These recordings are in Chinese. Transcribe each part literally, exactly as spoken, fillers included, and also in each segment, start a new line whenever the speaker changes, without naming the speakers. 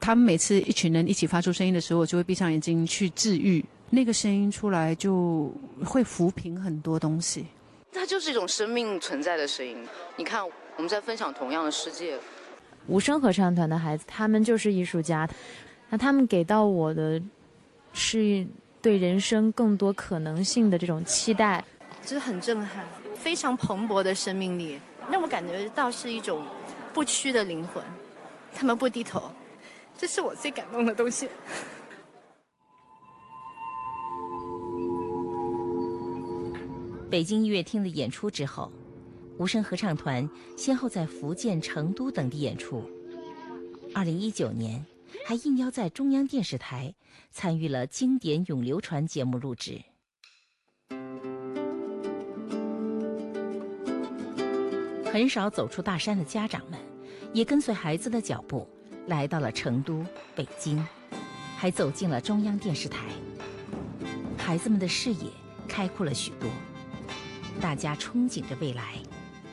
他们每次一群人一起发出声音的时候，我就会闭上眼睛去治愈，那个声音出来就会抚平很多东西。
它就是一种生命存在的声音。你看，我们在分享同样的世界。
无声合唱团的孩子，他们就是艺术家，那他们给到我的是对人生更多可能性的这种期待，
就是很震撼，非常蓬勃的生命力，让我感觉到是一种不屈的灵魂，他们不低头，这是我最感动的东西。
北京音乐厅的演出之后，无声合唱团先后在福建、成都等地演出。二零一九年，还应邀在中央电视台参与了经典咏流传节目录制。很少走出大山的家长们，也跟随孩子的脚步，来到了成都、北京，还走进了中央电视台。孩子们的视野开阔了许多，大家憧憬着未来。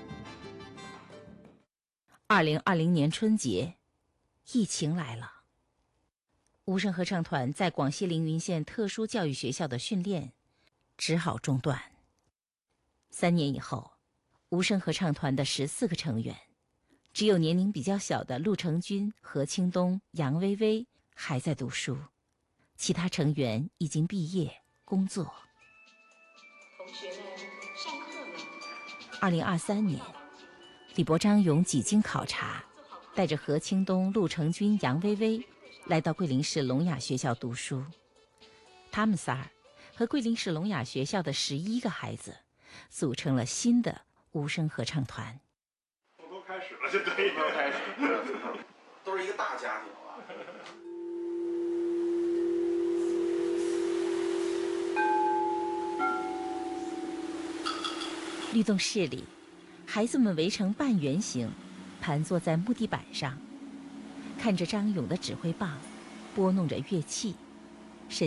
二零二零年春节，疫情来了。无声合唱团在广西凌云县特殊教育学校的训练只好中断。三年以后，无声合唱团的十四个成员，只有年龄比较小的陆成军、何清东、杨薇薇还在读书，其他成员已经毕业工作。
同学们，上课了。
二零二三年，李博、张勇几经考察，带着何清东、陆成军、杨薇薇来到桂林市聋哑学校读书。他们仨儿和桂林市聋哑学校的十一个孩子组成了新的无声合唱团。
都开始了，就对，都开始，
都是一个大家庭了。
律动室里，孩子们围成半圆形，盘坐在木地板上，看着张勇的指挥棒，拨弄着乐器。